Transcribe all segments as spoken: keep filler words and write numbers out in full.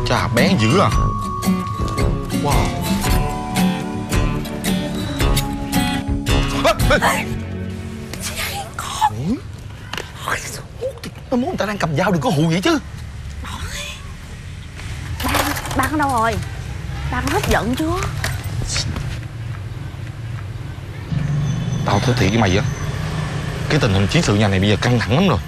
Chà, bén dữ à. Wow. Con. Nó muốn người ta đang cầm dao, đừng có hù vậy chứ. Ba ở đâu rồi? Ba có hết giận chưa? Tao nói thiệt với mày á, cái tình hình chiến sự nhà này bây giờ căng thẳng lắm rồi.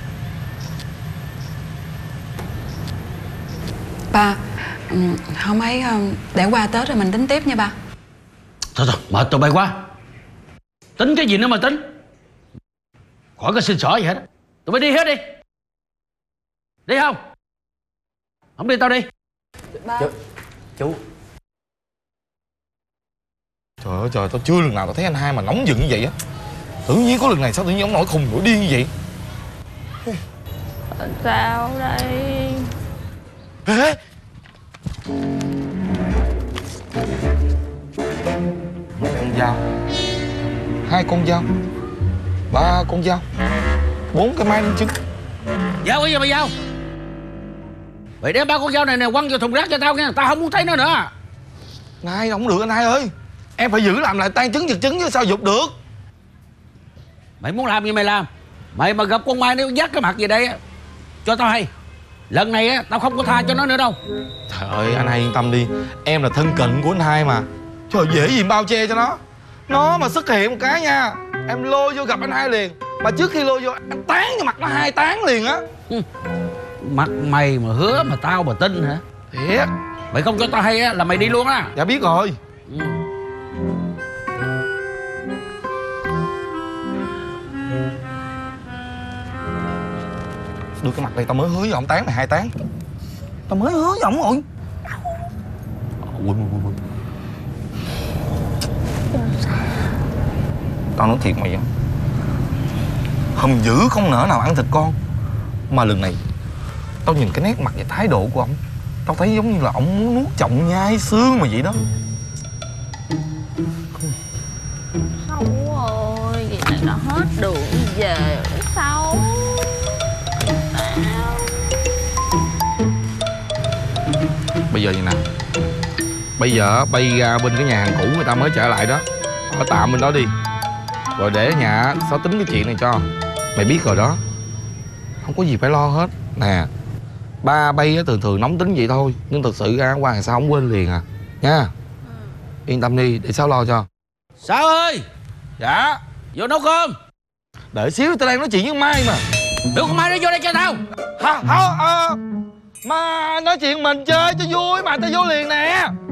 Ba, hôm ấy để qua Tết rồi mình tính tiếp nha ba. Thôi thôi, mệt tụi bay quá. Tính cái gì nữa mà tính. Khỏi có xin xỏ gì hết. Tụi bay đi hết đi. Đi không? Không đi tao đi. Ba. Chú, chú. Trời ơi trời, tao chưa lần nào tao thấy anh hai mà nóng giận như vậy á. Tự nhiên có lần này sao tự nhiên ông nổi khùng nổi điên như vậy. Sao đây? Ê! Một con dao, hai con dao, ba con dao, bốn cái mai lên trứng. Dao cái gì mà dao? Vậy đem ba con dao này nè quăng vào thùng rác cho tao nha. Tao không muốn thấy nó nữa. Này không được anh hai ơi. Em phải giữ làm lại tan trứng giật trứng chứ sao dục được. Mày muốn làm gì mày làm. Mày mà gặp con Mai nó dắt cái mặt gì đây á, cho tao hay. Lần này á tao không có tha cho nó nữa đâu. Trời ơi anh hai yên tâm đi. Em là thân cận của anh hai mà. Trời dễ gì bao che cho nó. Nó mà xuất hiện một cái nha, em lôi vô gặp anh hai liền. Mà trước khi lôi vô em tán vào mặt nó hai tán liền á. Mặt mày mà hứa mà tao mà tin hả? Thiệt. Mày không cho tao hay á là mày đi luôn á. Dạ biết rồi. Ừ. Đưa cái mặt đây tao mới hứa với ông tán này hai tán. Tao mới hứa với ổng rồi. Quên quên quên. Tao nói thiệt mày á, hầm dữ không nỡ nào ăn thịt con. Mà lần này tao nhìn cái nét mặt và thái độ của ổng, tao thấy giống như là ổng muốn nuốt chọng nhai xương mà vậy đó. Xấu ơi, vậy này là hết đường đi về. Xấu. Bây giờ vậy nè, bây giờ bay ra bên cái nhà hàng cũ người ta mới trở lại đó, ở tạm bên đó đi. Rồi để ở nhà sao tính cái chuyện này cho. Mày biết rồi đó, không có gì phải lo hết. Nè, ba bay á thường thường nóng tính vậy thôi, nhưng thật sự ra qua hàng sao không quên liền à. Nha. Yên tâm đi, để Sáu lo cho. Sáu ơi. Dạ. Vô nấu cơm. Đợi xíu, tao đang nói chuyện với Mai mà. Đưa con Mai nó vô đây cho tao. Hả? Hả? À, mà nói chuyện mình chơi cho vui mà, tao vô liền nè.